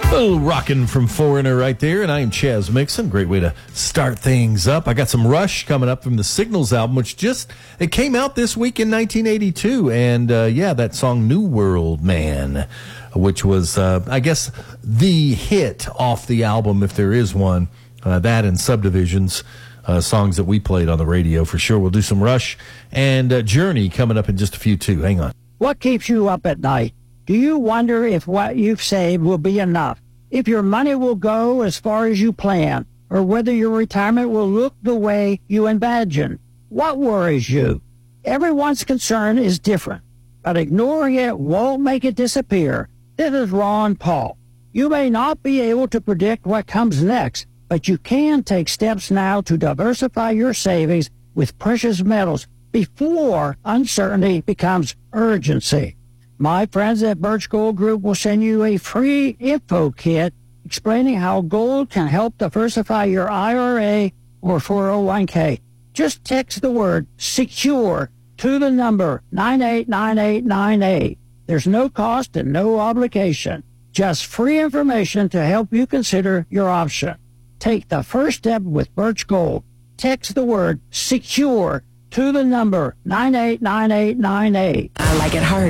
Oh, rocking from Foreigner right there, and I am Chaz Mixon. Great way to start things up. I got some Rush coming up from the Signals album, which it came out this week in 1982, and that song New World Man, which was, I guess, the hit off the album, if there is one. That and Subdivisions, songs that we played on the radio for sure. We'll do some Rush and Journey coming up in just a few, too. Hang on. What keeps you up at night? Do you wonder if what you've saved will be enough? If your money will go as far as you plan, or whether your retirement will look the way you imagine? What worries you? Everyone's concern is different, but ignoring it won't make it disappear. This is Ron Paul. You may not be able to predict what comes next, but you can take steps now to diversify your savings with precious metals before uncertainty becomes urgency. My friends at Birch Gold Group will send you a free info kit explaining how gold can help diversify your IRA or 401k. Just text the word SECURE to the number 989898. There's no cost and no obligation. Just free information to help you consider your option. Take the first step with Birch Gold. Text the word SECURE to the number 989898. I like it hard.